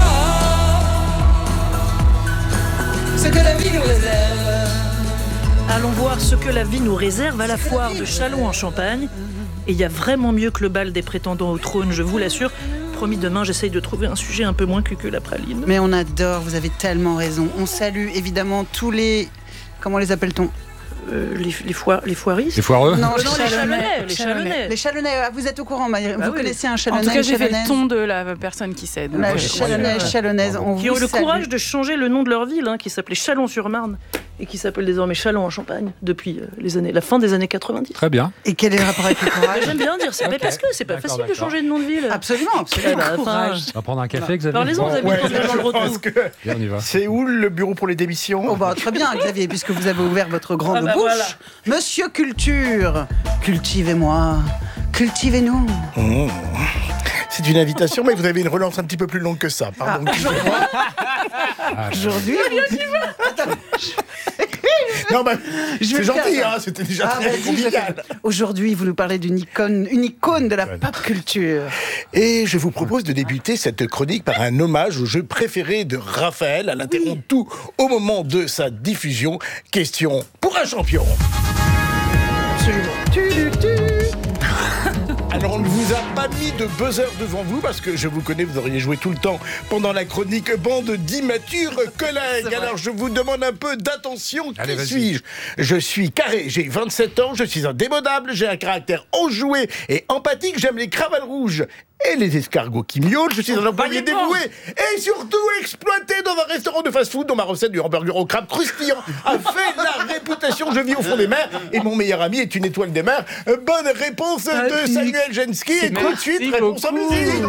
ce que la vie nous réserve. Allons voir ce que la vie nous réserve à la foire de Châlons en Champagne. Et il y a vraiment mieux que le bal des prétendants au trône, je vous l'assure. Promis, demain, j'essaye de trouver un sujet un peu moins cul que la praline. Mais on adore, vous avez tellement raison. On salue évidemment tous les... Comment les appelle-t-on? Euh, les, les, foire, les foiristes. Les foireux? Non, non les, les Chalonnais. Chalonnais. Les Chalonnais. Les Chalonnais, ah, vous êtes au courant, Marie, bah vous oui. connaissez un Chalonnais? En tout cas, j'ai fait Chalonnaise. le ton de la personne qui cède. La Ouais, Chalonnaise, ouais. Chalonnaise, on Qui vous ont le salue. courage de changer le nom de leur ville, hein, qui s'appelait Châlons-sur-Marne, et qui s'appelle désormais Châlons en Champagne, depuis euh, les années, la fin des années quatre-vingt-dix. Très bien. Et quel est le rapport avec le courage? J'aime bien dire ça, okay. Mais parce que c'est pas D'accord, facile d'accord. de changer de nom de ville. Absolument, absolument. Bah, Courage. On va prendre un café, Xavier. Parlez-en aux habitants Ouais, de dans le je retour. pense que Bien, on y va. c'est où le bureau pour les démissions? Oh bah, très bien, Xavier, puisque vous avez ouvert votre grande Ah bah bouche. voilà. Monsieur Culture, cultivez-moi, cultivez-nous. Mmh. C'est une invitation, mais vous avez une relance un petit peu plus longue que ça. Pardon. Ah. excusez-moi. Ah, Aujourd'hui, Attends. Non, bah, Je vais c'est le faire, gentil, ça. hein, c'était déjà Ah, très vas-y, je le convivial. fais. Aujourd'hui, vous nous parlez d'une icône, une icône de la pop culture. Et je vous propose de débuter cette chronique par un hommage au jeu préféré de Raphaël. Elle interrompt tout au moment de sa diffusion. Question pour un champion. Absolument. Tu, tu, tu. Alors on ne vous a pas mis de buzzer devant vous parce que je vous connais, vous auriez joué tout le temps pendant la chronique bande d'immatures collègues. Alors je vous demande un peu d'attention. Qui Allez, vas-y. suis-je? Je suis carré, j'ai vingt-sept ans, je suis indémodable, j'ai un caractère enjoué et empathique, j'aime les cravats rouges et les escargots qui miaulent, je suis un employé dévoué et surtout exploité dans un restaurant de fast-food dont ma recette du hamburger au crabe croustillant a fait la réputation. Je vis au fond des mers et mon meilleur ami est une étoile des mers. Bonne réponse de Samuel Genski et tout de suite réponse en musique.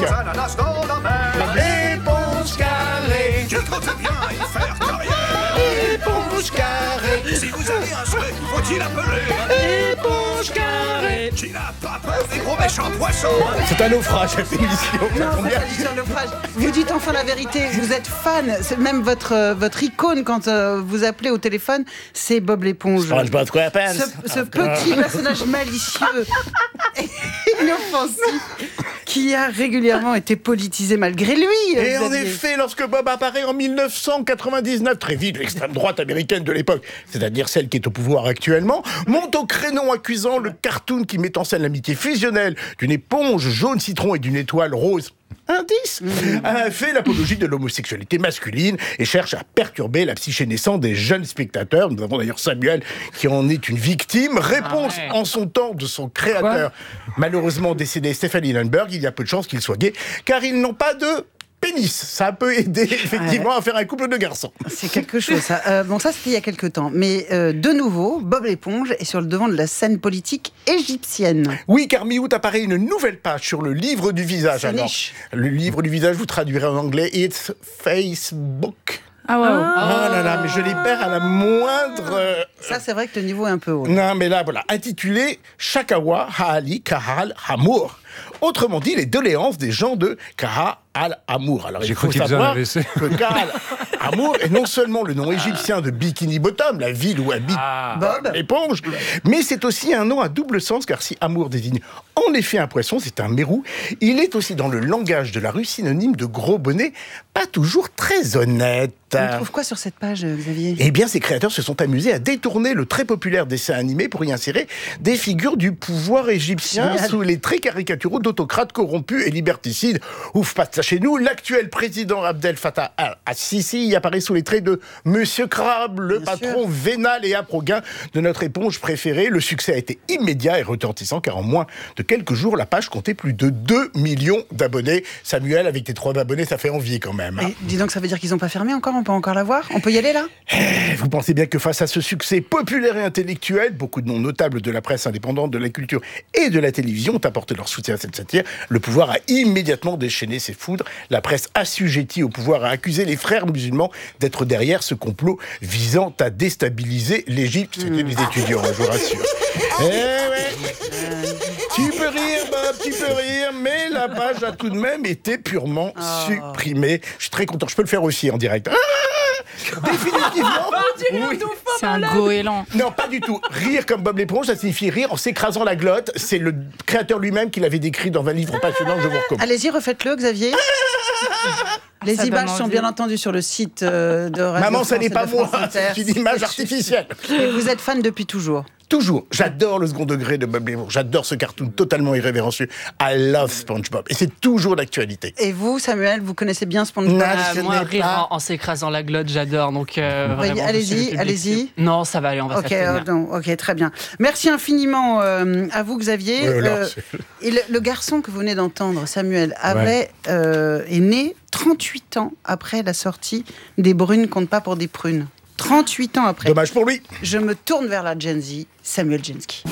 Réponse carrée. Tu comptes bien y faire carrière. Éponge carrée. Si vous avez un souhait, faut-il appeler Éponge carrée. Qui n'a pas peur des gros méchants poissons. C'est un naufrage cette émission. Non, c'est pas du tout un naufrage. Vous dites enfin la vérité. Vous êtes fan. C'est même votre euh, votre icône quand euh, vous appelez au téléphone, c'est Bob l'éponge. Je sais pas de quoi elle pense. Ce, ce petit personnage malicieux et inoffensif qui a régulièrement été politisé malgré lui. Et en Xavier. effet, lorsque Bob apparaît en mille neuf cent quatre-vingt-dix-neuf, très vite, l'extrême droite américaine de l'époque, c'est-à-dire celle qui est au pouvoir actuellement, monte au créneau accusant le cartoon qui met en scène l'amitié fusionnelle d'une éponge jaune citron et d'une étoile rose. Indice a fait l'apologie de l'homosexualité masculine et cherche à perturber la psyché naissante des jeunes spectateurs. Nous avons d'ailleurs Samuel qui en est une victime. Réponse Ah ouais. en son temps de son créateur, malheureusement décédé Stéphane Hillenburg. Il y a peu de chances qu'il soit gay, car ils n'ont pas de pénis. Ça peut aider effectivement Ouais. à faire un couple de garçons. C'est quelque chose, ça. Euh, bon, ça, c'était il y a quelques temps. Mais euh, de nouveau, Bob l'éponge est sur le devant de la scène politique égyptienne. Oui, car mi-août apparaît une nouvelle page sur le livre du visage. C'est Alors, niche. le livre du visage, vous traduirez en anglais, it's Facebook. Ah ouais. Ah là là, mais je les perds à la moindre... euh, Ça, c'est vrai que le niveau est un peu haut. Non, mais là, voilà, intitulé Shakawa, Haali, Kahal, Hamour. Autrement dit, les doléances des gens de Kahal Hamour. Alors, J'ai il faut cru qu'ils faisaient un savoir A V C. que Kahal Hamour est non seulement le nom égyptien de Bikini Bottom, la ville où habite Bob l'éponge, mais c'est aussi un nom à double sens, car si Hamour désigne en effet un poisson, c'est un mérou, il est aussi dans le langage de la rue synonyme de gros bonnet, pas toujours très honnête. On trouve quoi sur cette page, euh, Xavier? Eh bien, ces créateurs se sont amusés à détourner le très populaire dessin animé pour y insérer des figures du pouvoir égyptien Génial. sous les traits caricaturaux d'autocrates corrompus et liberticides. Ouf, pas de ça chez nous. L'actuel président Abdel Fattah al-Sisi y apparaît sous les traits de Monsieur Crabe, le Bien patron sûr. vénal et aproguin de notre éponge préférée. Le succès a été immédiat et retentissant, car en moins de quelques jours, la page comptait plus de deux millions d'abonnés. Samuel, avec tes trois abonnés, ça fait envie quand même. hein. Et dis donc, ça veut dire qu'ils n'ont pas fermé encore? On peut encore la voir? On peut y aller, là? Vous pensez bien que face à ce succès populaire et intellectuel, beaucoup de noms notables de la presse indépendante, de la culture et de la télévision ont apporté leur soutien à cette satire. Le pouvoir a immédiatement déchaîné ses foudres. La presse assujettie au pouvoir a accusé les frères musulmans d'être derrière ce complot visant à déstabiliser l'Égypte. C'était les étudiants, je vous rassure. Eh ouais. Tu peux rire, Bob, tu peux rire, mais la page a tout de même été purement supprimée. Je suis très content, je peux le faire aussi en direct. Ah, définitivement. Oui. C'est un goéland. Non, pas du tout. Rire comme Bob l'éponge, ça signifie rire en s'écrasant la glotte. C'est le créateur lui-même qui l'avait décrit dans un livre passionnant que je vous recommande. Allez-y, refaites-le, Xavier. Les Ça images donne sont envie. bien entendu sur le site euh, de Radio Maman, ça France n'est et pas de moi, France Inter. c'est une image artificielle. Et vous êtes fan depuis toujours? Toujours. J'adore le second degré de Bob l'éponge. J'adore ce cartoon totalement irrévérencieux. I love SpongeBob. Et c'est toujours d'actualité. Et vous, Samuel, vous connaissez bien SpongeBob? Non, Ah, je moi, n'ai rire pas. en, en s'écrasant la glotte, j'adore. Donc, euh, Oui, vraiment, je suis allez-y, le public allez-y. cible. Non, ça va aller, on va Ok, s'abstenir. euh, non, ok, très bien. Merci infiniment euh, à vous, Xavier. Euh, là, Euh, c'est- et le, le garçon que vous venez d'entendre, Samuel, avait, euh, est né trente-huit ans après la sortie des Brunes comptent pas pour des prunes. trente-huit ans après. Dommage pour lui. Je me tourne vers la Gen Z, Samuel Genski.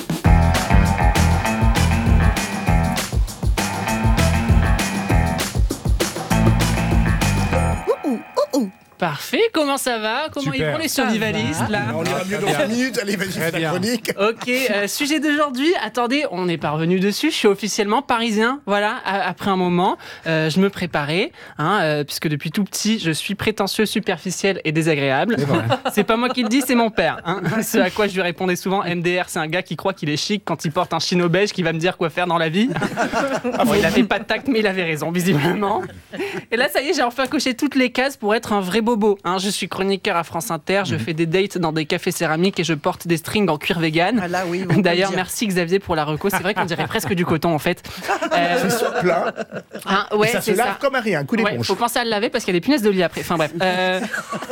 Parfait, comment ça va? Comment Super. ils vont les survivalistes là? On ira mieux dans cinq minutes. Allez, vas-y, fais la chronique. Ok, euh, sujet d'aujourd'hui. Attendez, on est parvenu dessus. Je suis officiellement parisien. Voilà, a- après un moment, euh, je me préparais, hein, euh, puisque depuis tout petit, je suis prétentieux, superficiel et désagréable. C'est vrai. C'est pas moi qui le dis, c'est mon père. Hein. Ce à quoi je lui répondais souvent, M D R, c'est un gars qui croit qu'il est chic quand il porte un chino beige qui va me dire quoi faire dans la vie. Bon, il avait pas de tact, mais il avait raison, visiblement. Et là, ça y est, j'ai enfin coché toutes les cases pour être un vrai bobo. Hein. Je suis chroniqueur à France Inter, je fais des dates dans des cafés céramiques et je porte des strings en cuir vegan. Ah là, oui, on peut D'ailleurs, le dire. merci Xavier pour la reco. C'est vrai qu'on dirait presque du coton en fait. Euh, C'est sur plein. hein, Et ouais, ça se c'est lave ça. comme un rien, un coup Ouais, d'éponge. faut penser à le laver parce qu'il y a des punaises de lit après. Enfin bref. Euh,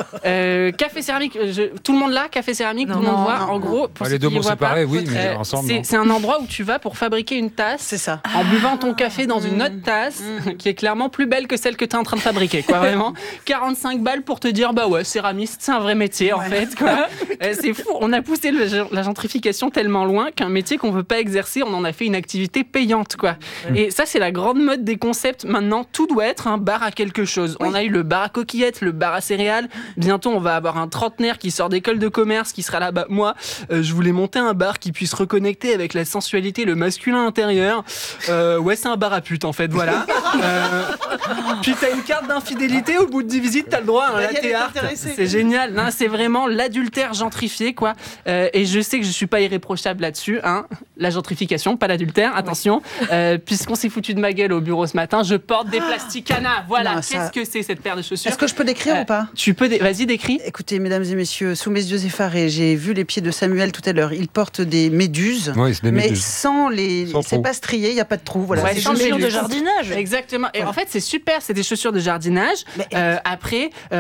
euh, café céramique, je- tout le monde là, café céramique, tout le monde non, voit. non, en non. gros, pour Ah, ceux les deux qui mots voient séparés, pas, oui, mais euh, ensemble, c'est- non. c'est un endroit où tu vas pour fabriquer une tasse. C'est ça. En buvant ton café dans une autre tasse qui est clairement plus belle que celle que tu es en train de fabriquer, quoi, vraiment. quarante-cinq balles pour te dire, bah ouais, céramiste, c'est un vrai métier, en fait, quoi. Euh, c'est fou, on a poussé le- la gentrification tellement loin qu'un métier qu'on veut pas exercer, on en a fait une activité payante, quoi. Et ça, c'est la grande mode des concepts. Maintenant, tout doit être un bar à quelque chose. On a eu le bar à coquillettes, le bar à céréales. Bientôt, on va avoir un trentenaire qui sort d'école de commerce, qui sera là, bah, moi, euh, je voulais monter un bar qui puisse reconnecter avec la sensualité, le masculin intérieur. Euh, ouais, c'est un bar à pute, en fait, voilà. Euh, puis t'as une carte d'infidélité, au bout de dix visites, t'as le droit à un Daniel latte est art. intéressé. C'est génial. Non, c'est vraiment l'adultère gentrifié, quoi. Euh, et je sais que je suis pas irréprochable là-dessus, hein. La gentrification, pas l'adultère, attention. Euh, puisqu'on s'est foutu de ma gueule au bureau ce matin, je porte des plasticana. Voilà, Non, ça- qu'est-ce que c'est cette paire de chaussures? Est-ce que je peux décrire Euh, ou pas? Tu peux, dé- vas-y, décris. Écoutez, mesdames et messieurs, sous mes yeux effarés, j'ai vu les pieds de Samuel tout à l'heure. Il porte des méduses, Oui, c'est des mais méduses. sans les. Sans C'est trou. pas strié, il n'y a pas de trou. Voilà. Ouais, C'est sans juste chaussures des de méduses. jardinage. Exactement. Et en fait, c'est super. C'est des chaussures de jardinage. Euh, après, euh,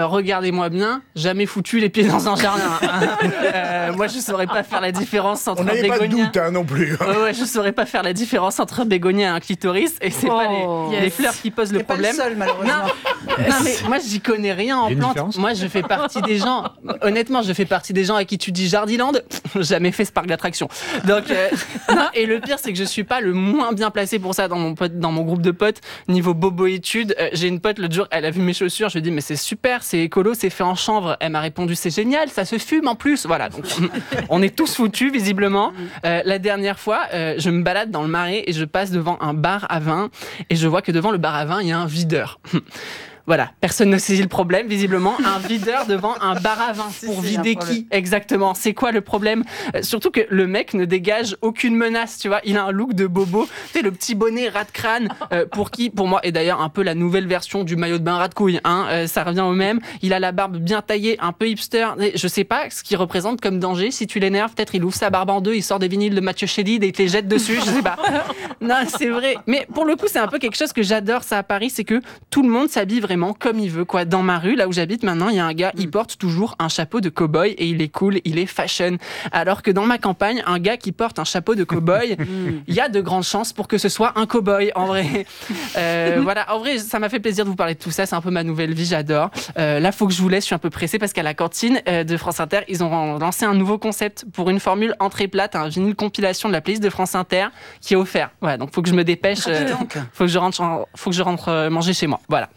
Alors regardez-moi bien, jamais foutu les pieds dans un jardin. Hein. Euh, moi, je saurais pas faire la différence entre On un n'avait pas de bégonia. doute hein, non plus. Ouais, ouais, je saurais pas faire la différence entre un bégonia et un clitoris, et c'est Oh, pas les, yes. les fleurs qui posent le T'es pas le problème. seul, malheureusement. Non, non, mais moi, j'y connais rien en Il y a une plantes. différence Moi, je fais partie des gens. Honnêtement, je fais partie des gens à qui tu dis Jardiland, jamais fait ce parc d'attractions. Donc, euh, non, et le pire, c'est que je suis pas le moins bien placé pour ça dans mon pote, dans mon groupe de potes. Niveau bobo études, euh, j'ai une pote l'autre jour, elle a vu mes chaussures, je lui ai dit mais c'est super, c'est écolo, c'est fait en chanvre. Elle m'a répondu c'est génial, ça se fume en plus. Voilà, donc on est tous foutus visiblement. Euh, la dernière fois, euh, je me balade dans le Marais et je passe devant un bar à vin et je vois que devant le bar à vin, il y a un videur. Voilà, personne ne saisit le problème, visiblement. Un videur devant un bar à vin. Pour si, vider un problème. qui exactement? C'est quoi le problème? Euh, Surtout que le mec ne dégage aucune menace, tu vois. Il a un look de bobo. Tu sais, le petit bonnet rat de crâne, euh, pour qui, pour moi, est d'ailleurs un peu la nouvelle version du maillot de bain rat de couille. Hein. Euh, ça revient au même. Il a la barbe bien taillée, un peu hipster. Et je sais pas ce qu'il représente comme danger. Si tu l'énerves, peut-être il ouvre sa barbe en deux, il sort des vinyles de Mathieu Chédid et il te les jette dessus. Je sais pas. Non, c'est vrai. Mais pour le coup, c'est un peu quelque chose que j'adore, ça, à Paris, c'est que tout le monde s'habille vraiment comme il veut, quoi. Dans ma rue, là où j'habite maintenant, il y a un gars, il porte toujours un chapeau de cow-boy et il est cool, il est fashion. Alors que dans ma campagne, un gars qui porte un chapeau de cow-boy, il y a de grandes chances pour que ce soit un cow-boy, en vrai. Euh, voilà, en vrai, ça m'a fait plaisir de vous parler de tout ça. C'est un peu ma nouvelle vie, j'adore. Euh, là, faut que je vous laisse, je suis un peu pressée parce qu'à la cantine euh, de France Inter, ils ont lancé un nouveau concept pour une formule entrée plate, un vinyle compilation de la playlist de France Inter qui est offert. Voilà, donc faut que je me dépêche. Euh, faut que je rentre, faut que je rentre euh, manger chez moi. Voilà.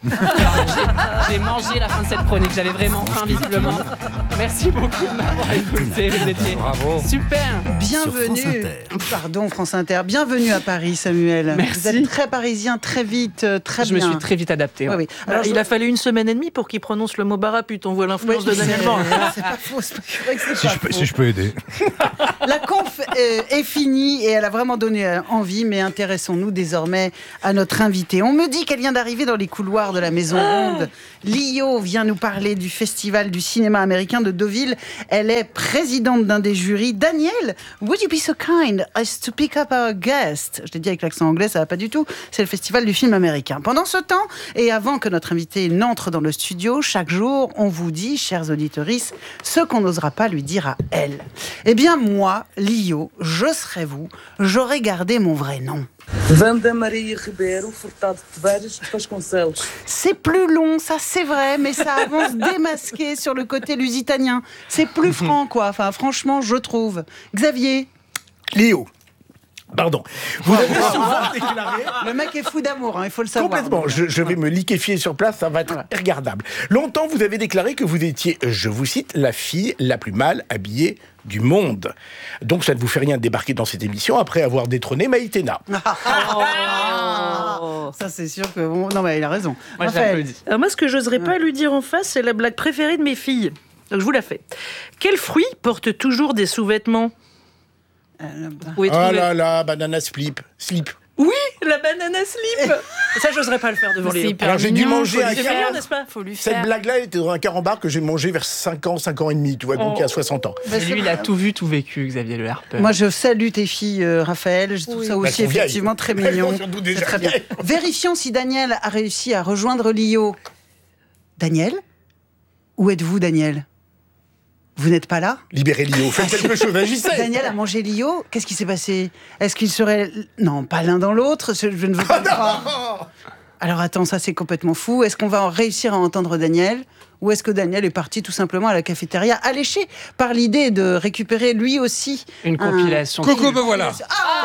J'ai mangé la fin de cette chronique, j'avais vraiment faim visiblement. Merci beaucoup de m'avoir écouté, vous étiez Bravo. super. Bienvenue. Pardon, France Inter. Bienvenue à Paris, Samuel. Merci. Vous êtes très parisien, très vite, euh, très Je bien. me suis très vite adapté. Oui, Ouais. oui. Alors, Alors, il a fallu une semaine et demie pour qu'il prononce le mot barapute. On voit l'influence Oui, de Daniel c'est- Band. C'est pas faux, c'est pas- c'est vrai que c'est Si pas je, peux, faux. si je peux aider. La conf euh, est finie et elle a vraiment donné euh, envie, mais intéressons-nous désormais à notre invitée. On me dit qu'elle vient d'arriver dans les couloirs de la Maison Ronde. Lio vient nous parler du Festival du cinéma américain de Deauville. Elle est présidente d'un des jurys. Daniel, would you be so kind as to pick up our guest? Je l'ai dit avec l'accent anglais, ça va pas du tout. C'est le Festival du film américain. Pendant ce temps, et avant que notre invitée n'entre dans le studio, chaque jour, on vous dit, chers auditoristes, ce qu'on n'osera pas lui dire à elle. Eh bien, moi, Lio, je serais vous, j'aurais gardé mon vrai nom. Wanda Maria Ribeiro, Furtado de Tavares, Vasconcelos. C'est plus long, ça c'est vrai, mais ça avance démasqué sur le côté lusitanien. C'est plus franc, quoi. Enfin, franchement, je trouve. Xavier, Léo. Pardon. Vous avez souvent déclaré. le mec est fou d'amour, hein, il faut le savoir. Complètement. Je, je vais me liquéfier sur place, ça va être regardable. Longtemps, vous avez déclaré que vous étiez, je vous cite, la fille la plus mal habillée du monde. Donc ça ne vous fait rien de débarquer dans cette émission après avoir détrôné Maïtena. Oh. Ça, c'est sûr que. bon, Non, mais il a raison. Moi, Raphaël. j'applaudis. Alors moi, ce que j'oserais pas lui dire en face, c'est la blague préférée de mes filles. Donc je vous la fais. Quel fruit porte toujours des sous-vêtements? Vous pouvez Oh trouver. là là, banana slip. Slip. Oui, la banana slip. Ça, j'oserais pas le faire devant les. Alors j'ai dû manger un C'est mignon, carambar. n'est-ce pas? Faut lui Cette faire. blague-là, elle était dans un carambar que j'ai mangé vers cinq ans, cinq ans et demi, tu vois, donc Oh. il y a soixante ans. Mais Et lui, il a tout vu, tout vécu, Xavier Le Harpeur. Moi, je salue tes filles, euh, Raphaël. Je trouve Oui. ça Bah, aussi elles sont effectivement vieilles. très Elles mignon. sont surtout déjà C'est très bien. vieilles. Vérifions si Daniel a réussi à rejoindre Lio. Daniel? Où êtes-vous, Daniel? Vous n'êtes pas là? Libérez Lio, faites quelque chose, agissez. Daniel a mangé Lio. Qu'est-ce qui s'est passé? Est-ce qu'il serait... Non, pas l'un dans l'autre. Je je ne veux pas le croire. Alors attends, ça c'est complètement fou. Est-ce qu'on va réussir à entendre Daniel? Ou est-ce que Daniel est parti tout simplement à la cafétéria, alléché par l'idée de récupérer lui aussi Une un- compilation. Coucou, me voilà.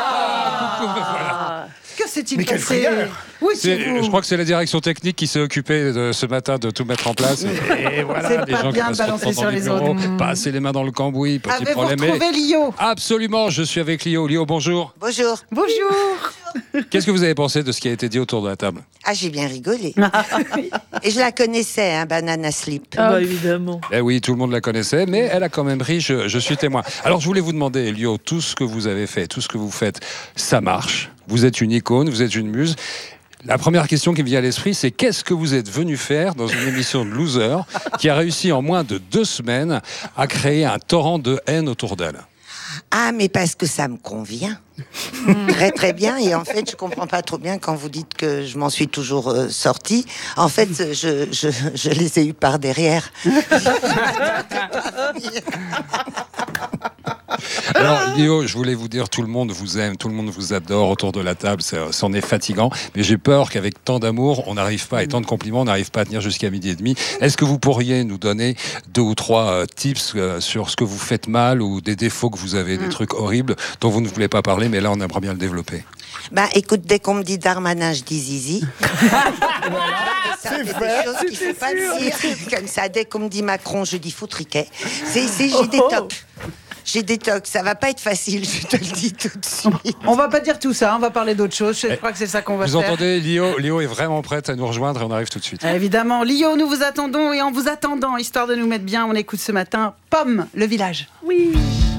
Ah Que s'est-il Mais quelle passé? frayeur. Oui, C'est- c'est vous. Je crois que c'est la direction technique qui s'est occupée de, ce matin de tout mettre en place. Et, et voilà, C'est les pas gens qui bien passent balancé leur temps sur dans les bureaux, autres. passer les mains dans le cambouis, petit Avez-vous problème. Mais- retrouvé Lio? Absolument, je suis avec Lio. Lio, bonjour. Bonjour. Bonjour. Qu'est-ce que vous avez pensé de ce qui a été dit autour de la table? Ah, j'ai bien rigolé. Et je la connaissais, hein, Banana Slip. Ah, bah, évidemment. Eh oui, tout le monde la connaissait, mais elle a quand même ri, je, je suis témoin. Alors, je voulais vous demander, Lio, tout ce que vous avez fait, tout ce que vous faites, ça marche. Vous êtes une icône, vous êtes une muse. La première question qui me vient à l'esprit, c'est qu'est-ce que vous êtes venu faire dans une émission de loser qui a réussi en moins de deux semaines à créer un torrent de haine autour d'elle? Ah, mais parce que ça me convient. Très très bien, et en fait je comprends pas trop bien quand vous dites que je m'en suis toujours euh, sortie. En fait je, je, je les ai eus par derrière. Alors Léo, je voulais vous dire, tout le monde vous aime, tout le monde vous adore autour de la table, ça, c'en est fatigant, mais j'ai peur qu'avec tant d'amour, on n'arrive pas, et tant de compliments, on n'arrive pas à tenir jusqu'à midi et demi. Est-ce que vous pourriez nous donner deux ou trois euh, tips euh, sur ce que vous faites mal, ou des défauts que vous avez, des trucs horribles dont vous ne voulez pas parler, mais là on aimerait bien le développer? Bah écoute, dès qu'on me dit Darmanin, je dis Zizi. Ça C'est fait fait. des choses qu'il ne faut pas dire comme ça. Dès qu'on me dit Macron, je dis Foutriquet. C'est, c'est, j'ai des tocs. J'ai des tocs, ça va pas être facile, je te le dis tout de suite. On va pas dire tout ça, on va parler d'autre chose. Je crois que c'est ça qu'on va Vous faire. entendez, Léo, Léo est vraiment prête à nous rejoindre et on arrive tout de suite. Évidemment, Lio, nous vous attendons, et en vous attendant, histoire de nous mettre bien, on écoute ce matin Pomme, le village. Oui.